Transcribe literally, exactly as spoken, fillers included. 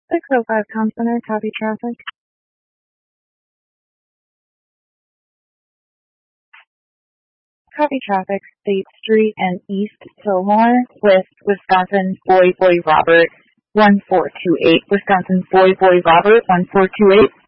six oh five Town Center, copy traffic. Copy traffic, State Street and East Fillmore with Wisconsin Boy Boy Robert one four two eight. Wisconsin Boy Boy Robert one four two eight.